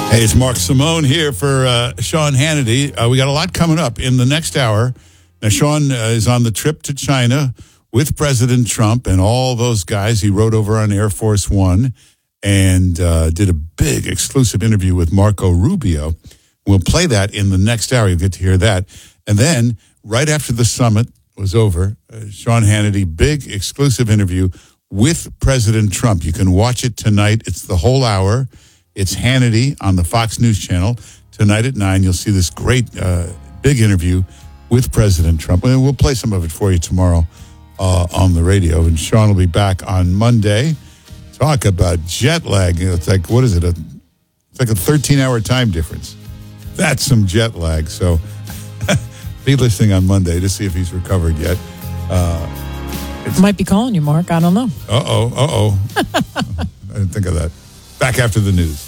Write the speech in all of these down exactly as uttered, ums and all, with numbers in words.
Hey, it's Mark Simone here for uh, Sean Hannity. Uh, we got a lot coming up in the next hour. Now, Sean uh, is on the trip to China with President Trump and all those guys. He rode over on Air Force One and uh, did a big exclusive interview with Marco Rubio. We'll play that in the next hour. You'll get to hear that. And then, right after the summit was over, uh, Sean Hannity, big exclusive interview with President Trump. You can watch it tonight. It's the whole hour. It's Hannity on the Fox News Channel. Tonight at nine, you'll see this great uh, big interview with President Trump. And we'll play some of it for you tomorrow uh, on the radio. And Sean will be back on Monday. Talk about jet lag. It's like, what is it? A, it's like a thirteen-hour time difference. That's some jet lag. So be listening on Monday to see if he's recovered yet. Uh, Might be calling you, Mark. I don't know. Uh-oh, uh-oh. I didn't think of that. Back after the news.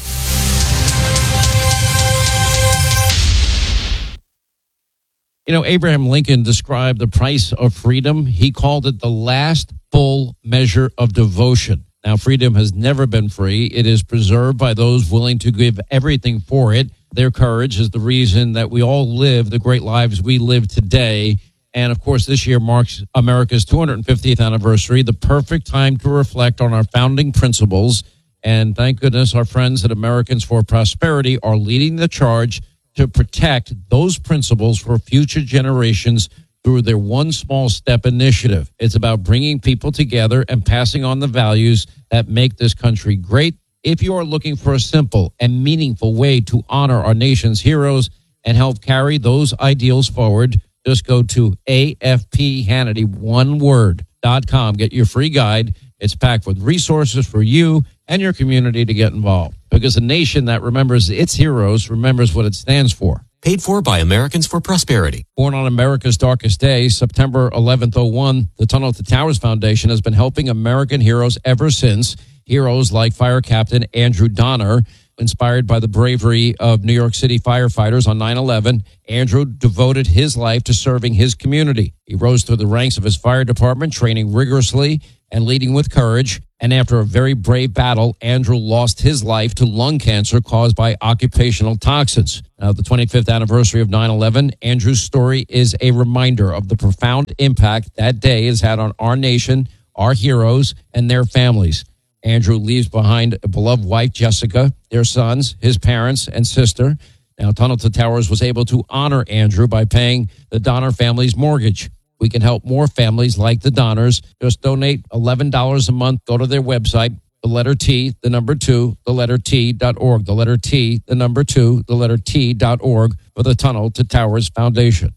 You know, Abraham Lincoln described the price of freedom. He called it the last full measure of devotion. Now, freedom has never been free. It is preserved by those willing to give everything for it. Their courage is the reason that we all live the great lives we live today. And, of course, this year marks America's two hundred fiftieth anniversary, the perfect time to reflect on our founding principles. And thank goodness our friends at Americans for Prosperity are leading the charge to protect those principles for future generations through their One Small Step initiative. It's about bringing people together and passing on the values that make this country great. If you are looking for a simple and meaningful way to honor our nation's heroes and help carry those ideals forward, just go to A F P Hannity, one word, dot com. Get your free guide. It's packed with resources for you and your community to get involved. Because a nation that remembers its heroes remembers what it stands for. Paid for by Americans for Prosperity. Born on America's darkest day, September eleventh oh one, the Tunnel to Towers Foundation has been helping American heroes ever since. Heroes like Fire Captain Andrew Donner, inspired by the bravery of New York City firefighters on nine eleven, Andrew devoted his life to serving his community. He rose through the ranks of his fire department, training rigorously and leading with courage. And after a very brave battle, Andrew lost his life to lung cancer caused by occupational toxins. Now, the twenty-fifth anniversary of nine eleven, Andrew's story is a reminder of the profound impact that day has had on our nation, our heroes, and their families. Andrew leaves behind a beloved wife, Jessica, their sons, his parents, and sister. Now, Tunnel to Towers was able to honor Andrew by paying the Donner family's mortgage. We can help more families like the Donners. Just donate eleven dollars a month. Go to their website, the letter T, the number two, the letter T dot org. The letter T, the number two, the letter T dot org for the Tunnel to Towers Foundation.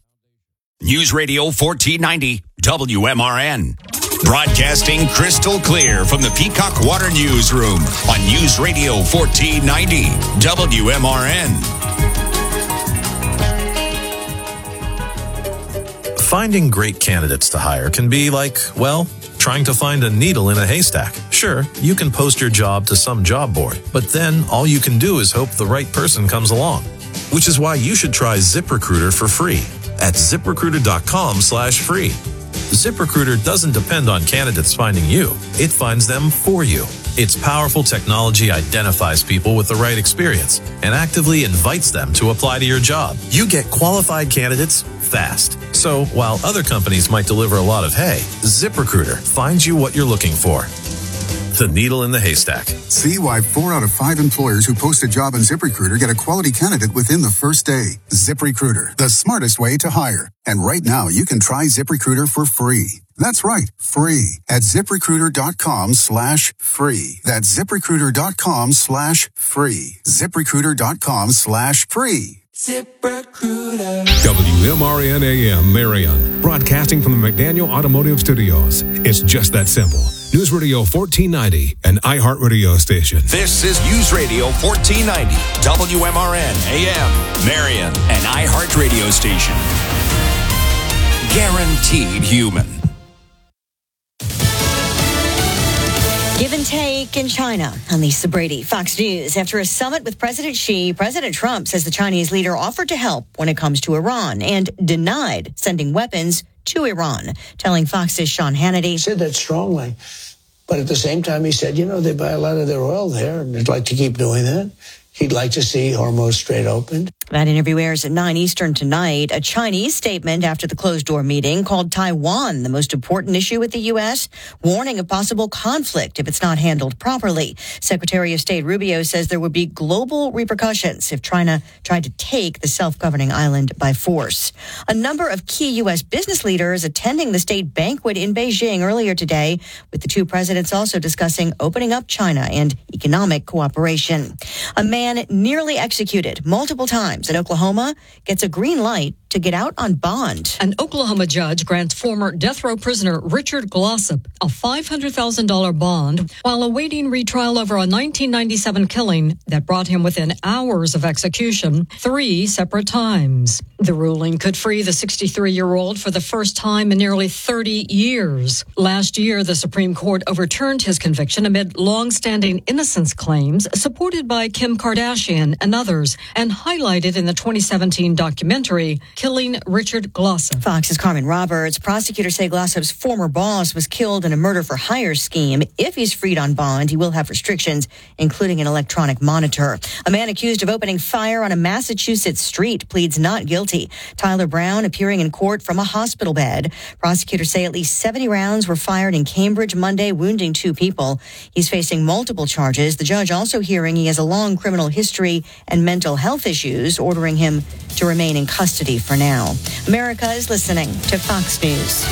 News Radio fourteen ninety, W M R N. Broadcasting crystal clear from the Peacock Water Newsroom on News Radio fourteen ninety, W M R N. Finding great candidates to hire can be like, well, trying to find a needle in a haystack. Sure, you can post your job to some job board, but then all you can do is hope the right person comes along. Which is why you should try ZipRecruiter for free at ZipRecruiter.com slash free. ZipRecruiter doesn't depend on candidates finding you. It finds them for you. Its powerful technology identifies people with the right experience and actively invites them to apply to your job. You get qualified candidates fast. So while other companies might deliver a lot of hay, ZipRecruiter finds you what you're looking for. The needle in the haystack. See why four out of five employers who post a job on ZipRecruiter get a quality candidate within the first day. ZipRecruiter, the smartest way to hire. And right now, you can try ZipRecruiter for free. That's right, free at ZipRecruiter.com slash free. That's ZipRecruiter.com slash free. ZipRecruiter.com slash free. ZipRecruiter. W M R N A M Marion, broadcasting from the McDaniel Automotive Studios. It's just that simple. News Radio fourteen ninety, an iHeartRadio station. This is News Radio fourteen ninety, W M R N A M Marion, an iHeartRadio station. Guaranteed human. Give and take in China. I'm Lisa Brady, Fox News. After a summit with President Xi, President Trump says the Chinese leader offered to help when it comes to Iran and denied sending weapons to Iran, telling Fox's Sean Hannity. He said that strongly, but at the same time he said, you know, they buy a lot of their oil there and they'd like to keep doing that. He'd like to see Hormuz Strait opened. That interview airs at nine Eastern tonight. A Chinese statement after the closed-door meeting called Taiwan the most important issue with the U S, warning of possible conflict if it's not handled properly. Secretary of State Rubio says there would be global repercussions if China tried to take the self-governing island by force. A number of key U S business leaders attending the state banquet in Beijing earlier today, with the two presidents also discussing opening up China and economic cooperation. A man nearly executed multiple times in Oklahoma gets a green light to get out on bond. An Oklahoma judge grants former death row prisoner Richard Glossop a five hundred thousand dollars bond while awaiting retrial over a nineteen ninety-seven killing that brought him within hours of execution three separate times. The ruling could free the sixty-three-year-old for the first time in nearly thirty years. Last year, the Supreme Court overturned his conviction amid long-standing innocence claims supported by Kim Kardashian and others, and highlighted in the twenty seventeen documentary Killing Richard Glossop. Fox's Carmen Roberts. Prosecutors say Glossop's former boss was killed in a murder-for-hire scheme. If he's freed on bond, he will have restrictions, including an electronic monitor. A man accused of opening fire on a Massachusetts street pleads not guilty. Tyler Brown appearing in court from a hospital bed. Prosecutors say at least seventy rounds were fired in Cambridge Monday, wounding two people. He's facing multiple charges. The judge also hearing he has a long criminal history and mental health issues, ordering him to remain in custody for now. America is listening to Fox News.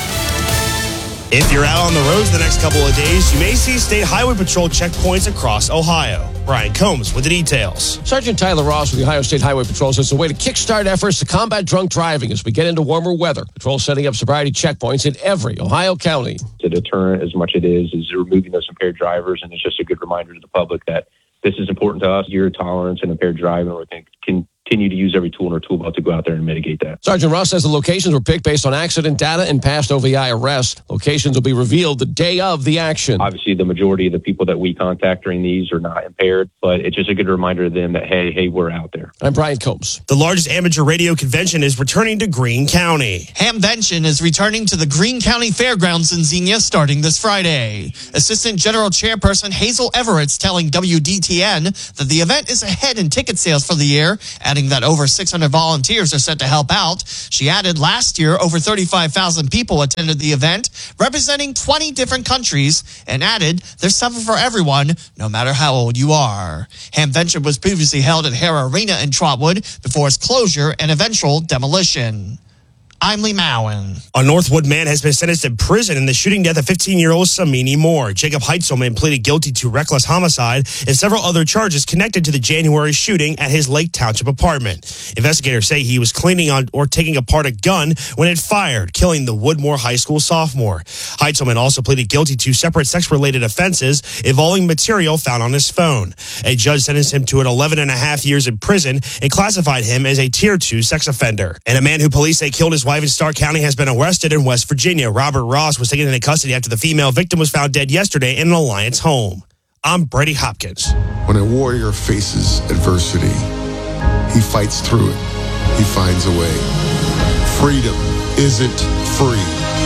If you're out on the roads the next couple of days, you may see State Highway Patrol checkpoints across Ohio. Brian Combs with the details. Sergeant Tyler Ross with the Ohio State Highway Patrol says it's a way to kickstart efforts to combat drunk driving as we get into warmer weather. Patrol setting up sobriety checkpoints in every Ohio county. It's a deterrent as much as it is, is removing those impaired drivers, and it's just a good reminder to the public that this is important to us. Zero tolerance and impaired driving, we're going to continue to use every tool in our toolbox to go out there and mitigate that. Sergeant Ross says the locations were picked based on accident data and past O V I arrests. Locations will be revealed the day of the action. Obviously, the majority of the people that we contact during these are not impaired, but it's just a good reminder to them that, hey, hey, we're out there. I'm Brian Combs. The largest amateur radio convention is returning to Greene County. Hamvention is returning to the Greene County Fairgrounds in Xenia starting this Friday. Assistant General Chairperson Hazel Everett's telling W D T N that the event is ahead in ticket sales for the year, adding that over six hundred volunteers are set to help out. She added last year over thirty-five thousand people attended the event, representing twenty different countries, and added there's something for everyone, no matter how old you are. Hamvention was previously held at Hara Arena in Trotwood before its closure and eventual demolition. I'm Lee Mowen. A Northwood man has been sentenced to prison in the shooting death of fifteen-year-old Samini Moore. Jacob Heitzelman pleaded guilty to reckless homicide and several other charges connected to the January shooting at his Lake Township apartment. Investigators say he was cleaning on or taking apart a gun when it fired, killing the Woodmore High School sophomore. Heitzelman also pleaded guilty to separate sex-related offenses involving material found on his phone. A judge sentenced him to an eleven and a half years in prison and classified him as a Tier two sex offender. And a man who police say killed his wife in Stark County has been arrested in West Virginia. Robert Ross was taken into custody after the female victim was found dead yesterday in an Alliance home. I'm Brady Hopkins. When a warrior faces adversity, he fights through it. He finds a way. Freedom isn't free.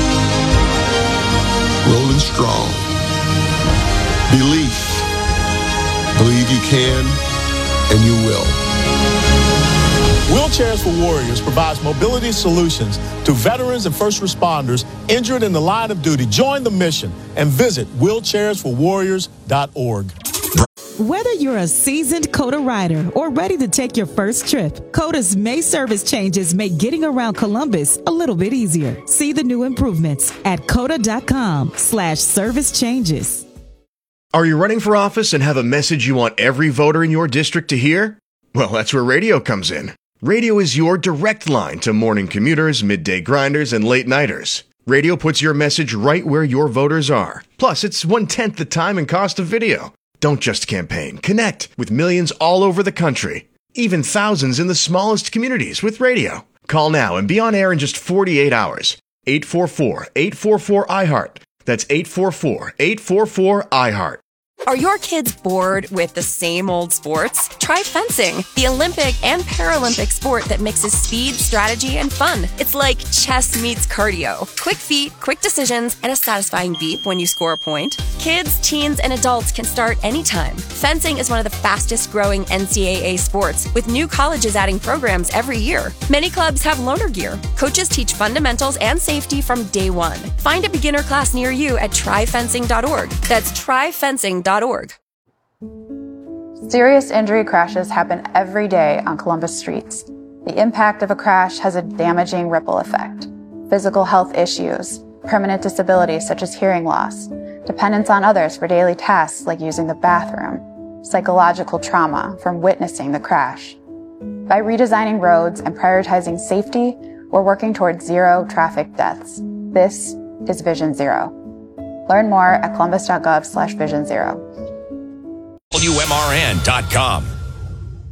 Rolling strong. Belief. Believe you can, and you will. Wheelchairs for Warriors provides mobility solutions to veterans and first responders injured in the line of duty. Join the mission and visit wheelchairs for warriors dot org. Whether you're a seasoned COTA rider or ready to take your first trip, COTA's May service changes make getting around Columbus a little bit easier. See the new improvements at COTA.com slash service changes. Are you running for office and have a message you want every voter in your district to hear? Well, that's where radio comes in. Radio is your direct line to morning commuters, midday grinders, and late-nighters. Radio puts your message right where your voters are. Plus, it's one-tenth the time and cost of video. Don't just campaign. Connect with millions all over the country. Even thousands in the smallest communities with radio. Call now and be on air in just forty-eight hours. eight four four, eight four four, I HEART. That's eight four four, eight four four, I HEART. Are your kids bored with the same old sports? Try fencing, the Olympic and Paralympic sport that mixes speed, strategy, and fun. It's like chess meets cardio. Quick feet, quick decisions, and a satisfying beep when you score a point. Kids, teens, and adults can start anytime. Fencing is one of the fastest growing N C double A sports, with new colleges adding programs every year. Many clubs have loaner gear. Coaches teach fundamentals and safety from day one. Find a beginner class near you at try fencing dot org. That's try fencing dot org. Serious injury crashes happen every day on Columbus streets. The impact of a crash has a damaging ripple effect. Physical health issues, permanent disabilities such as hearing loss, dependence on others for daily tasks like using the bathroom, psychological trauma from witnessing the crash. By redesigning roads and prioritizing safety, we're working towards zero traffic deaths. This is Vision Zero. Learn more at columbus dot gov slash vision zero. W M R N dot com.